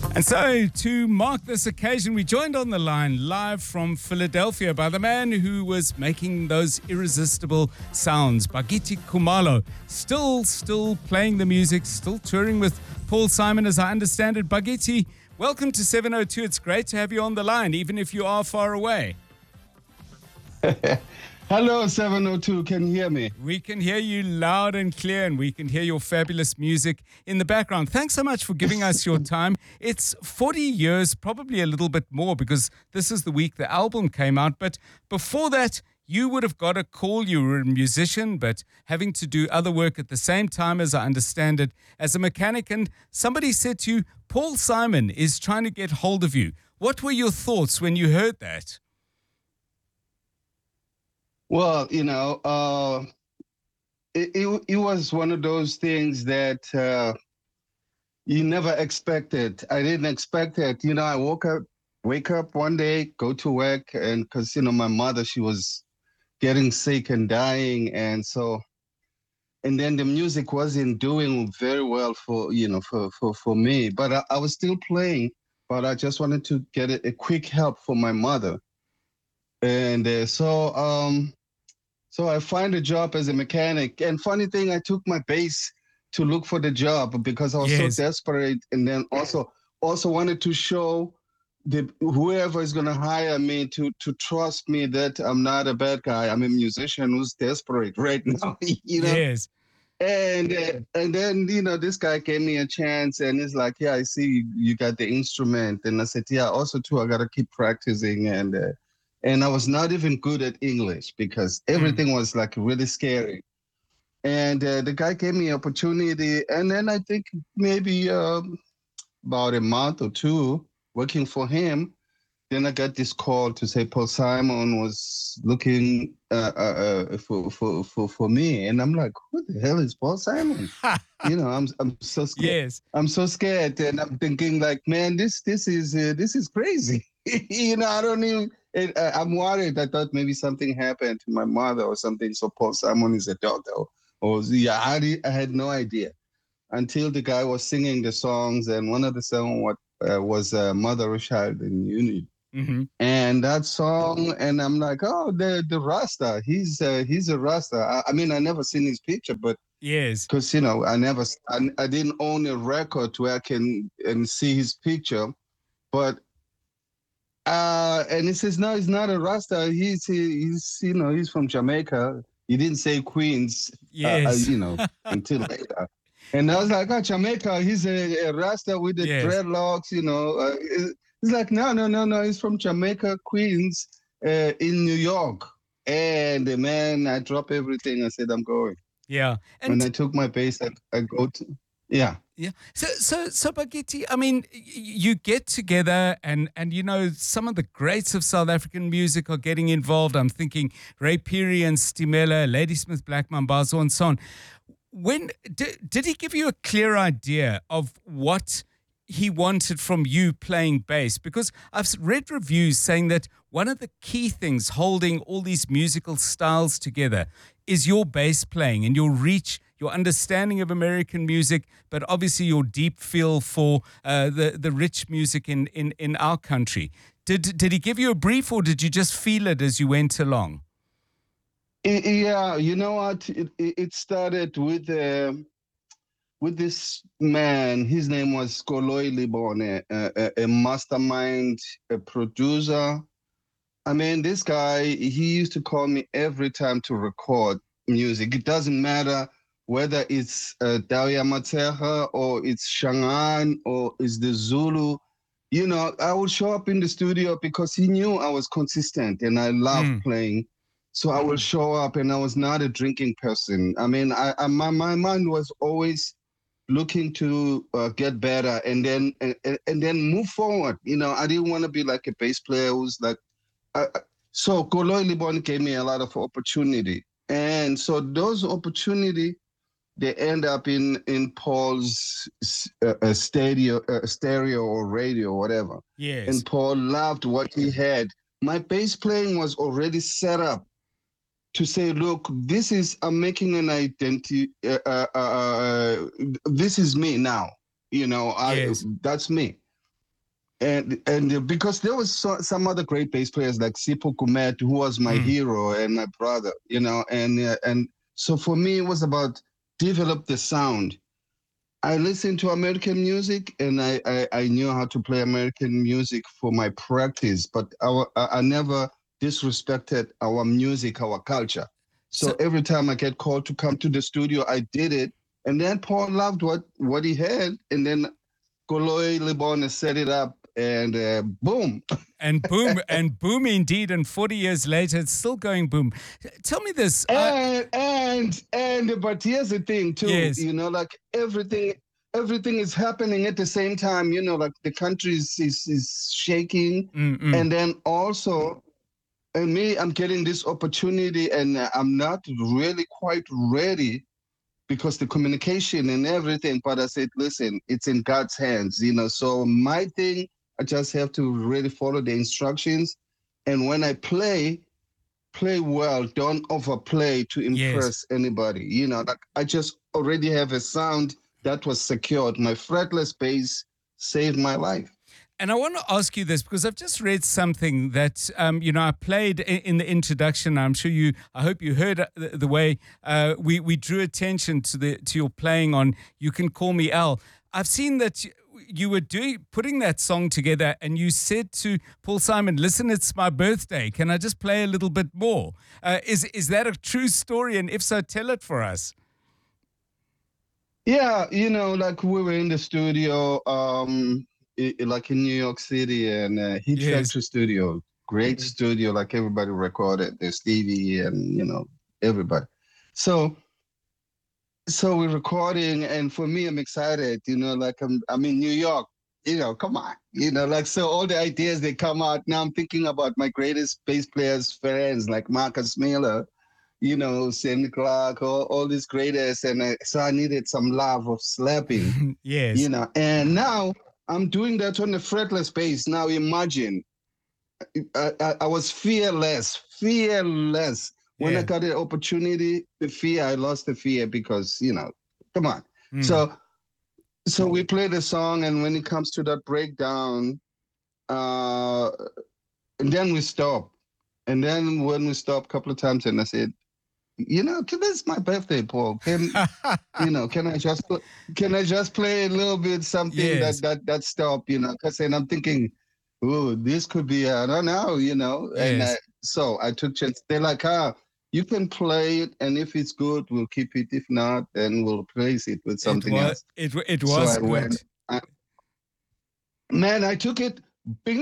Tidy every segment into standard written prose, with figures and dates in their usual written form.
And so, to mark this occasion, we joined on the line live from Philadelphia by the man who was making those irresistible sounds, Bhagiti Khumalo. Still playing the music, still touring with Paul Simon, as I understand it. Bhagiti, welcome to 702. It's great to have you on the line, even if you are far away. Hello, 702. Can you hear me? We can hear you loud and clear, and we can hear your fabulous music in the background. Thanks so much for giving us your time. It's 40 years, probably a little bit more, because this is the week the album came out. But before that, you would have got a call. You were a musician, but having to do other work at the same time, as I understand it, as a mechanic. And somebody said to you, Paul Simon is trying to get hold of you. What were your thoughts when you heard that? Well, it was one of those things that you never expected. I didn't expect it. I wake up one day, go to work, and because, my mother, she was getting sick and dying. And then the music wasn't doing very well for me, but I was still playing, but I just wanted to get a quick help for my mother. And so I find a job as a mechanic. And funny thing, I took my bass to look for the job because I was so desperate. And then also wanted to show whoever is going to hire me to trust me that I'm not a bad guy. I'm a musician who's desperate right now. Yes. And then, this guy gave me a chance and it's like, yeah, I see you got the instrument. And I said, yeah, also too, I got to keep practicing. And I was not even good at English because everything was like really scary. And the guy gave me an opportunity. And then I think maybe about a month or two working for him, then I got this call to say Paul Simon was looking for me. And I'm like, who the hell is Paul Simon? I'm so scared. Yes. I'm so scared. And I'm thinking like, man, this is crazy. I don't even... I'm worried. I thought maybe something happened to my mother or something. So Paul Simon is a doctor. I had no idea until the guy was singing the songs. And one of the songs was Mother of Child in Unity. Mm-hmm. And that song, and I'm like, oh, the Rasta. He's a Rasta. I mean, I never seen his picture, but yes, because I didn't own a record where I can see his picture, but. And he says, no, he's not a Rasta. He's from Jamaica. He didn't say Queens, yes. until later. And I was like, oh, Jamaica, he's a Rasta with the dreadlocks, He's like, no, he's from Jamaica, Queens, in New York. And man, I dropped everything. I said, I'm going. Yeah. And when I took my bass, I go to, yeah. Yeah. So Bhagiti, I mean, you get together and some of the greats of South African music are getting involved. I'm thinking Ray Phiri and Stimela, Ladysmith Black Mambazo and so on. When did he give you a clear idea of what he wanted from you playing bass? Because I've read reviews saying that one of the key things holding all these musical styles together is your bass playing and your reach, your understanding of American music, but obviously your deep feel for the rich music in our country. Did he give you a brief, or did you just feel it as you went along? Yeah, you know what? It started with this man. His name was Koloi Libone, a mastermind, a producer. I mean, this guy, he used to call me every time to record music. It doesn't matter whether it's Dawiya Matseha or it's Shangaan or it's the Zulu. I would show up in the studio because he knew I was consistent and I loved playing. So I would show up, and I was not a drinking person. I mean, my mind was always looking to get better and then move forward. I didn't want to be like a bass player who's like. So Koloi Libon gave me a lot of opportunity, and so those opportunity, they end up in Paul's stereo or radio, whatever. Yes. And Paul loved what he had. My bass playing was already set up to say, look, I'm making an identity. This is me now. Yes. That's me. and because there was some other great bass players like Sipho Kumet, who was my hero and my brother, and so for me it was about develop the sound. I listened to American music, and I knew how to play American music for my practice, but I never disrespected our music, our culture. So every time I get called to come to the studio, I did it. And then Paul loved what he had, and then Koloi Libon set it up, and boom. And boom indeed. And 40 years later, it's still going boom. Tell me this. But here's the thing too. Yes. Like everything is happening at the same time. Like the country is shaking, and then also, and me, I'm getting this opportunity, and I'm not really quite ready because the communication and everything. But I said, listen, it's in God's hands. So my thing, I just have to really follow the instructions, and when I play well, don't overplay to impress anybody. Like I just already have a sound that was secured. My fretless bass saved my life. And I want to ask you this because I've just read something that, I played in the introduction. I hope you heard the way we drew attention to your playing on You Can Call Me Al. I've seen that you were putting that song together, and you said to Paul Simon, listen, it's my birthday. Can I just play a little bit more? Is that a true story? And if so, tell it for us. Yeah, like we were in the studio, like in New York City, and Heat Factory Studio, great studio, like everybody recorded. There's Stevie and, everybody. So we're recording, and for me, I'm excited, like I'm in New York, come on, like, so all the ideas, they come out. Now I'm thinking about my greatest bass players, friends, like Marcus Miller, Sammy Clark, all these greatest. And so I needed some love of slapping, yes, and now I'm doing that on the fretless bass. Now imagine, I was fearless. When I got the opportunity, I lost the fear because, come on. So we play the song, and when it comes to that breakdown, and then we stop. And then when we stop a couple of times, and I said, today's my birthday, Paul. Can I just play a little bit something that stop, because then I'm thinking, oh, this could be, I don't know, and so I took chance. They're like, you can play it, and if it's good, we'll keep it. If not, then we'll replace it with something else. It was so good. I took it, bing,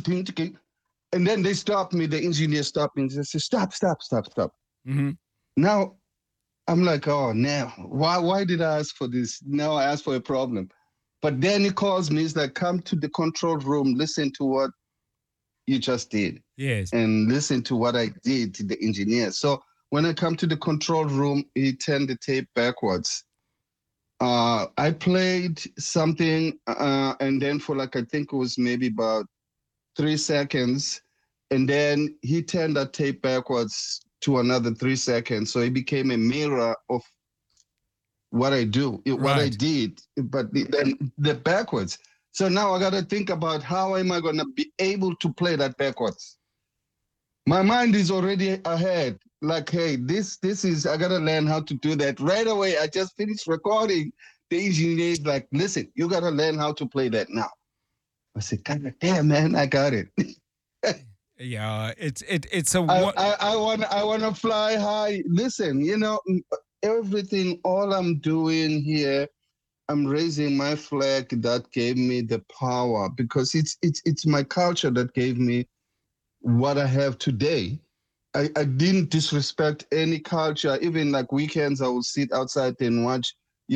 and then they stopped me. The engineer stopped me and said, stop. Mm-hmm. Now, I'm like, oh, now, why did I ask for this? Now I asked for a problem. But then he calls me. He's like, come to the control room, listen to what you just did. Yes. And listen to what I did to the engineer. So when I come to the control room, he turned the tape backwards. I played something, and then for I think it was maybe about 3 seconds, and then he turned that tape backwards to another 3 seconds. So it became a mirror of what I do, what I did, but then the backwards. So now I got to think about how am I going to be able to play that backwards. My mind is already ahead. Like, hey, this is, I got to learn how to do that right away. I just finished recording. The engineer is like, listen, you got to learn how to play that now. I said, God damn, man, I got it. Yeah, it's a. I want to fly high. Listen, everything, all I'm doing here, I'm raising my flag that gave me the power, because it's my culture that gave me what I have today. I didn't disrespect any culture. Even like weekends, I would sit outside and watch,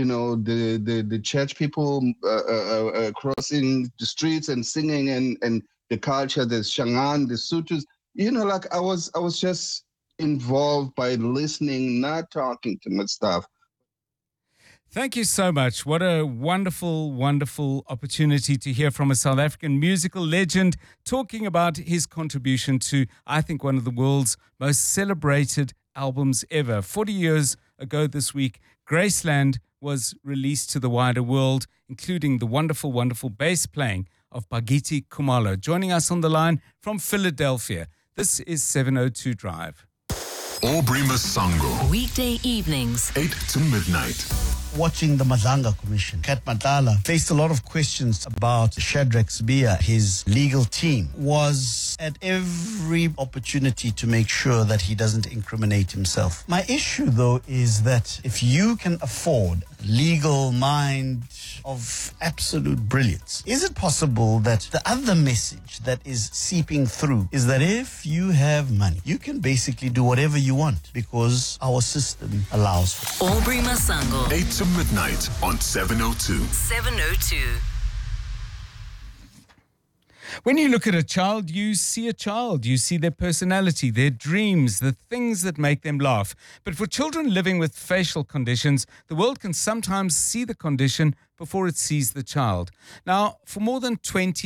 the church people crossing the streets and singing, and the culture, the Shangaan, the Sutus. Like I was just involved by listening, not talking too much stuff. Thank you so much. What a wonderful, wonderful opportunity to hear from a South African musical legend talking about his contribution to, I think, one of the world's most celebrated albums ever. 40 years ago this week, Graceland was released to the wider world, including the wonderful, wonderful bass playing of Bagiti Kumalo, joining us on the line from Philadelphia. This is 702 Drive. Aubrey Masango. Weekday evenings, 8 to midnight. Watching the Madlanga Commission, Kat Matala faced a lot of questions about Shadrack Sibiya. His legal team was at every opportunity to make sure that he doesn't incriminate himself. My issue, though, is that if you can afford a legal mind of absolute brilliance, is it possible that the other message that is seeping through is that if you have money, you can basically do whatever you want because our system allows for it? Aubrey Masango, 8 to midnight on 702. 702. When you look at a child, you see a child. You see their personality, their dreams, the things that make them laugh. But for children living with facial conditions, the world can sometimes see the condition before it sees the child. Now, for more than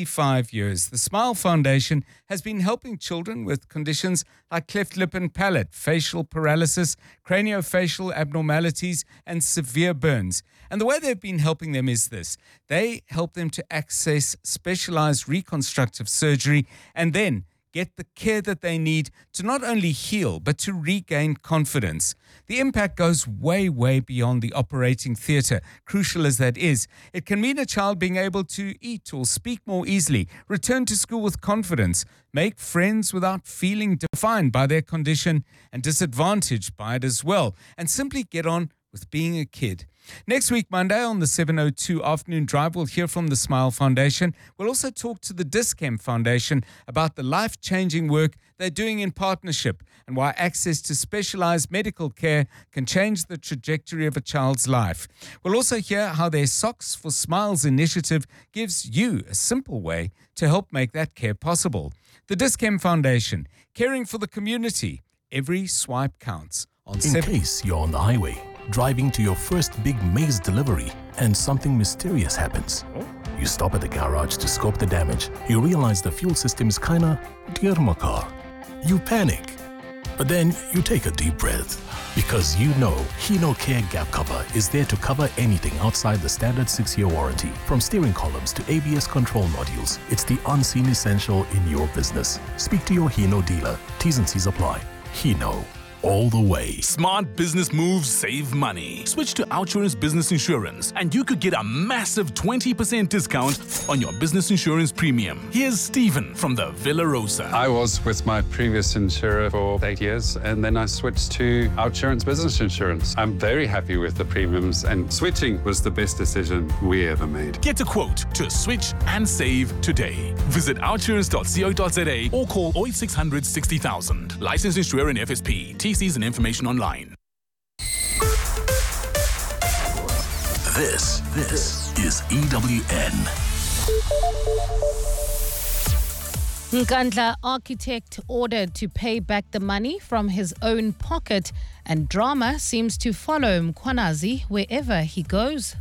25 years, the Smile Foundation has been helping children with conditions like cleft lip and palate, facial paralysis, craniofacial abnormalities, and severe burns. And the way they've been helping them is this. They help them to access specialized reconstructive surgery and then get the care that they need to not only heal, but to regain confidence. The impact goes way, way beyond the operating theatre, crucial as that is. It can mean a child being able to eat or speak more easily, return to school with confidence, make friends without feeling defined by their condition and disadvantaged by it as well, and simply get on with being a kid. Next week, Monday, on the 702 Afternoon Drive, we'll hear from the Smile Foundation. We'll also talk to the Dis-Chem Foundation about the life-changing work they're doing in partnership and why access to specialized medical care can change the trajectory of a child's life. We'll also hear how their Socks for Smiles initiative gives you a simple way to help make that care possible. The Dis-Chem Foundation, caring for the community. Every swipe counts. In case you're on the highway, driving to your first big maize delivery and something mysterious happens. You stop at the garage to scope the damage. You realize the fuel system is kinda dear my car. You panic. But then you take a deep breath because you know Hino Care Gap Cover is there to cover anything outside the standard 6-year warranty. From steering columns to ABS control modules, it's the unseen essential in your business. Speak to your Hino dealer. T's and C's apply. Hino. All the way. Smart business moves save money. Switch to Outsurance Business Insurance and you could get a massive 20% discount on your business insurance premium. Here's Stephen from the Villa Rosa. I was with my previous insurer for 8 years and then I switched to Outsurance Business Insurance. I'm very happy with the premiums and switching was the best decision we ever made. Get a quote to switch and save today. Visit outsurance.co.za or call 0800 60,000. Licensed insurer in FSP. TCs and information online. This is EWN. Nkandla architect ordered to pay back the money from his own pocket, and drama seems to follow Mkhwanazi wherever he goes.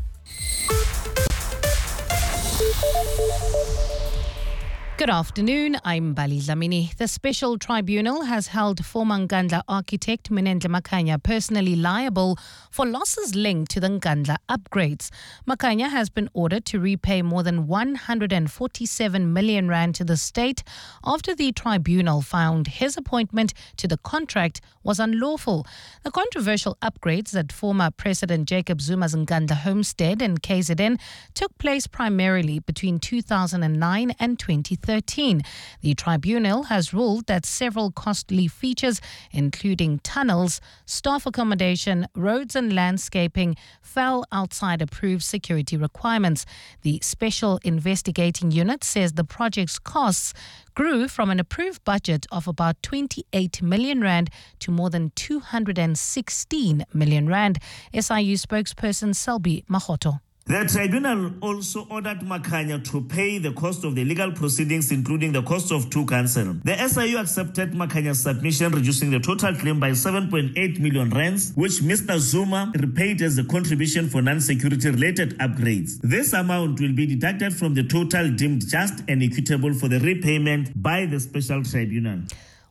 Good afternoon, I'm Bali Dlamini. The Special Tribunal has held former Nkandla architect Minendla Makhanya personally liable for losses linked to the Nkandla upgrades. Makhanya has been ordered to repay more than 147 million rand to the state after the tribunal found his appointment to the contract was unlawful. The controversial upgrades at former President Jacob Zuma's Nkandla homestead in KZN took place primarily between 2009 and 2013. The tribunal has ruled that several costly features, including tunnels, staff accommodation, roads and landscaping, fell outside approved security requirements. The Special Investigating Unit says the project's costs grew from an approved budget of about 28 million rand to more than 216 million rand. SIU spokesperson Selby Mahoto. The tribunal also ordered Makhanya to pay the cost of the legal proceedings, including the cost of two counsel. The SIU accepted Makhanya's submission, reducing the total claim by 7.8 million rands, which Mr. Zuma repaid as a contribution for non-security related upgrades. This amount will be deducted from the total deemed just and equitable for the repayment by the special tribunal.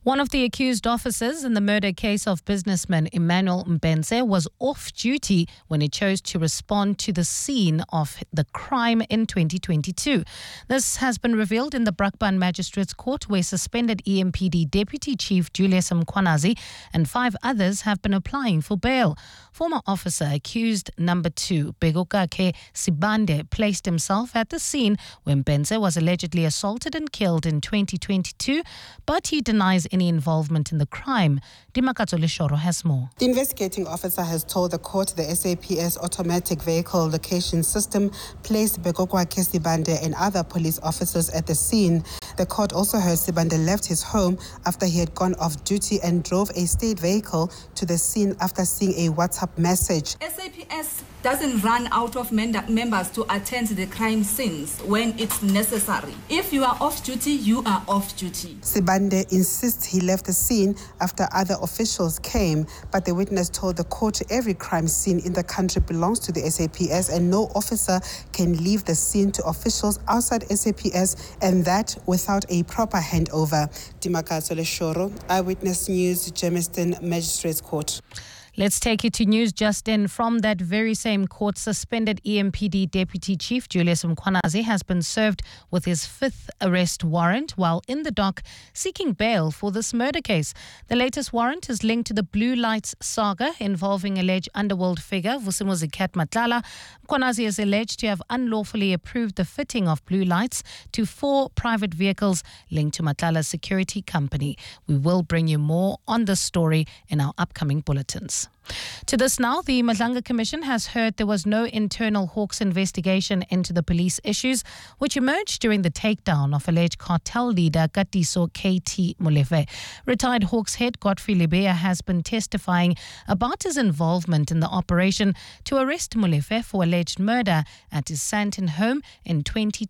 One of the accused officers in the murder case of businessman Emmanuel Mbenze was off duty when he chose to respond to the scene of the crime in 2022. This has been revealed in the Brakpan Magistrates Court, where suspended EMPD Deputy Chief Julius Mkhwanazi and 5 others have been applying for bail. Former officer accused number 2, Begokake Sibande, placed himself at the scene when Mbenze was allegedly assaulted and killed in 2022, but he denies any involvement in the crime. Dimakatso Leshoro has more. The investigating officer has told the court the SAPS automatic vehicle location system placed Begokake Sibande and other police officers at the scene. The court also heard Sibande left his home after he had gone off duty and drove a state vehicle to the scene after seeing a WhatsApp message. SAPS doesn't run out of members to attend the crime scenes when it's necessary. If you are off duty, you are off duty. Sibande insists he left the scene after other officials came, but the witness told the court every crime scene in the country belongs to the SAPS and no officer can leave the scene to officials outside SAPS, and that without a proper handover. Dimakatso Leshoro, Eyewitness News, Germiston Magistrates Court. Let's take you to news just in. From that very same court, suspended EMPD Deputy Chief Julius Mkhwanazi has been served with his 5th arrest warrant while in the dock seeking bail for this murder case. The latest warrant is linked to the Blue Lights saga involving alleged underworld figure Vusimuzi Cat Matlala. Mkhwanazi is alleged to have unlawfully approved the fitting of blue lights to 4 private vehicles linked to Matlala's security company. We will bring you more on this story in our upcoming bulletins. To this now, the Madlanga Commission has heard there was no internal Hawks investigation into the police issues, which emerged during the takedown of alleged cartel leader Katiso KT Molefe. Retired Hawks head Godfrey Lebeya has been testifying about his involvement in the operation to arrest Molefe for alleged murder at his Sandton home in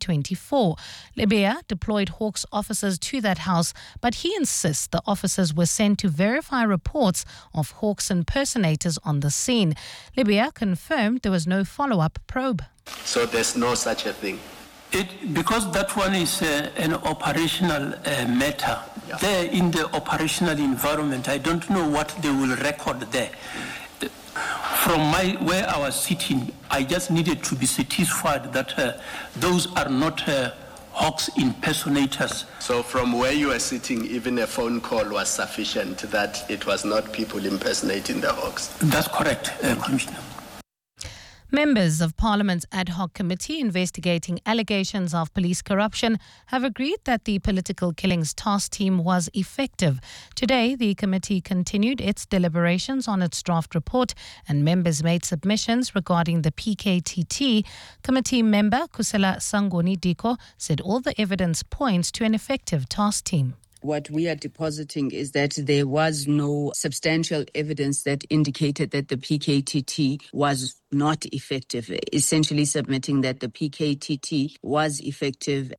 2024. Lebeya deployed Hawks officers to that house, but he insists the officers were sent to verify reports of Hawks impersonators on the scene. Lebeya confirmed there was no follow-up probe. So there's no such a thing? Because that one is an operational matter. Yeah. There in the operational environment, I don't know what they will record there. From where I was sitting, I just needed to be satisfied that those are not Hawks impersonators. So from where you were sitting, even a phone call was sufficient that it was not people impersonating the Hawks? That's correct, Commissioner. Members of Parliament's ad hoc committee investigating allegations of police corruption have agreed that the political killings task team was effective. Today, the committee continued its deliberations on its draft report and members made submissions regarding the PKTT. Committee member Kusela Sangoni Diko said all the evidence points to an effective task team. What we are depositing is that there was no substantial evidence that indicated that the PKTT was not effective, essentially submitting that the PKTT was effective.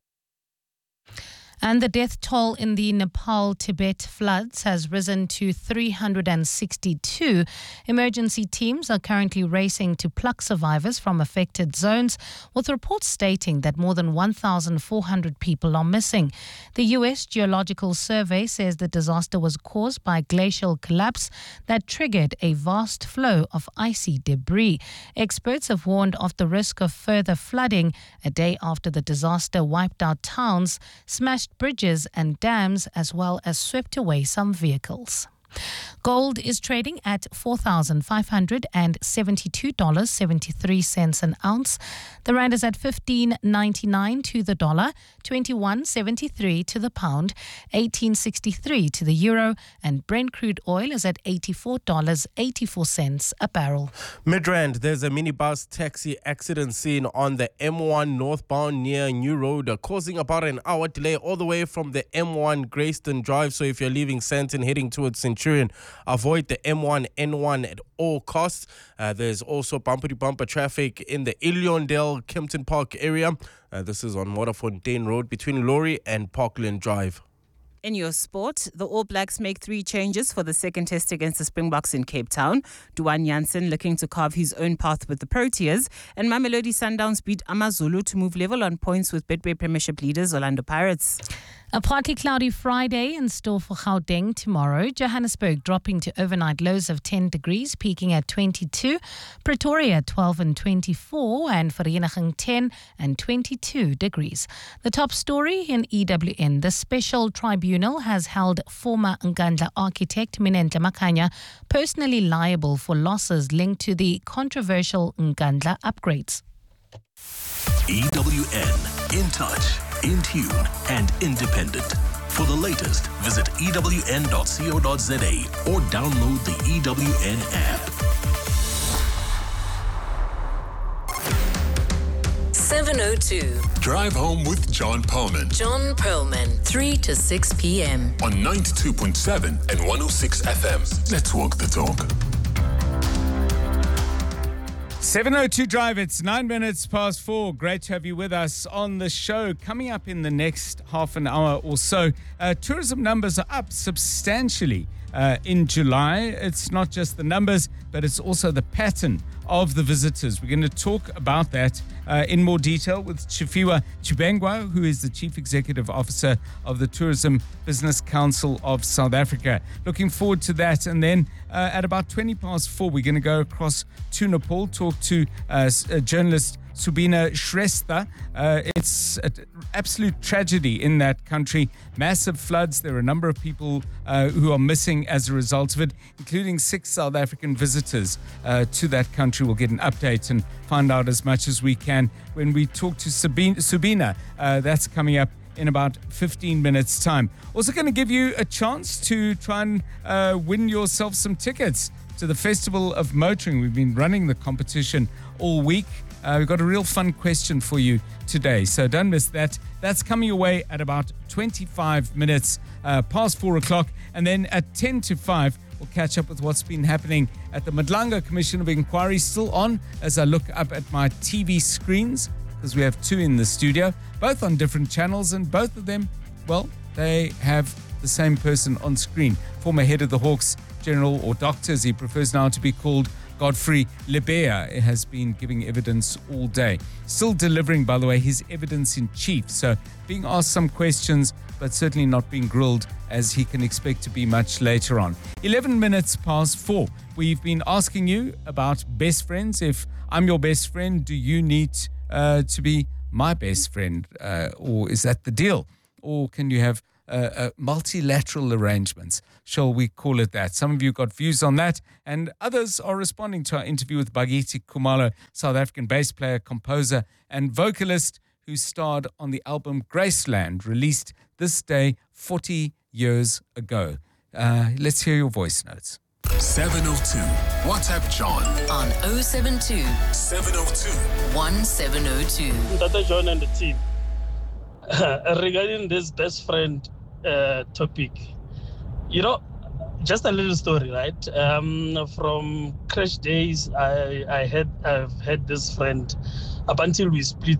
And the death toll in the Nepal-Tibet floods has risen to 362. Emergency teams are currently racing to pluck survivors from affected zones, with reports stating that more than 1,400 people are missing. The U.S. Geological Survey says the disaster was caused by glacial collapse that triggered a vast flow of icy debris. Experts have warned of the risk of further flooding a day after the disaster wiped out towns, smashed bridges and dams, as well as swept away some vehicles. Gold is trading at $4,572.73 an ounce. The rand is at $15.99 to the dollar, $21.73 to the pound, $18.63 to the euro, and Brent crude oil is at $84.84 a barrel. Midrand, there's a minibus taxi accident scene on the M1 northbound near New Road, causing about an hour delay all the way from the M1 Greyston Drive. So if you're leaving Sandton heading towards Centurion, avoid the M1 N1 at all costs. There's also bumper-to-bumper traffic in the Illiondale Kempton Park area. This is on Waterfontein Road between Laurie and Parkland Drive. In your sport, the All Blacks make 3 changes for the second test against the Springboks in Cape Town. Duane Jansen looking to carve his own path with the Proteas, and Mamelodi Sundowns beat AmaZulu to move level on points with Betway Premiership leaders Orlando Pirates. A partly cloudy Friday in store for Gauteng tomorrow. Johannesburg dropping to overnight lows of 10 degrees, peaking at 22. Pretoria 12 and 24, and Vereeniging 10 and 22 degrees. The top story in EWN. The special tribunal has held former Nkandla architect Minenhle Makhanya personally liable for losses linked to the controversial Nkandla upgrades. EWN, in touch, in tune, and independent. For the latest, visit ewn.co.za or download the EWN app. 702. Drive home with John Perlman. John Perlman, 3 to 6 p.m. On 92.7 and 106 FM. Let's walk the talk. 702 Drive, it's 9 minutes past 4. Great to have you with us on the show. Coming up in the next half an hour or so, tourism numbers are up substantially in July. It's not just the numbers, but it's also the pattern of the visitors. We're going to talk about that in more detail with Chifiwa Chibengwa, who is the Chief Executive Officer of the Tourism Business Council of South Africa. Looking forward to that. And then at about 20 past 4, we're going to go across to Nepal, talk to journalist Subina Shrestha. It's an absolute tragedy in that country. Massive floods. There are a number of people who are missing as a result of it, including 6 South African visitors to that country. We'll get an update and find out as much as we can when we talk to Subina. That's coming up in about 15 minutes' time. Also going to give you a chance to try and win yourself some tickets to the Festival of Motoring. We've been running the competition all week. We've got a real fun question for you today, so don't miss that. That's coming your way at about 25 minutes past 4 o'clock. And then at 10 to 5, we'll catch up with what's been happening at the Madlanga Commission of Inquiry. Still on as I look up at my TV screens, because we have 2 in the studio, both on different channels, and both of them, well, they have the same person on screen. Former head of the Hawks, General, or Doctor as he prefers now to be called, Godfrey Lebeya, has been giving evidence all day. Still delivering, by the way, his evidence in chief. So being asked some questions, but certainly not being grilled as he can expect to be much later on. 11 minutes past 4. We've been asking you about best friends. If I'm your best friend, do you need to be my best friend? Or is that the deal? Or can you have multilateral arrangements, shall we call it that? Some of you got views on that, and others are responding to our interview with Bhagiti Khumalo, South African bass player, composer, and vocalist who starred on the album Graceland, released this day 40 years ago. Let's hear your voice notes. 702. WhatsApp John on 072 702 1702. Dr. John and the team. Regarding this best friend topic, you know, just a little story, right? From crash days, I've had this friend up until we split.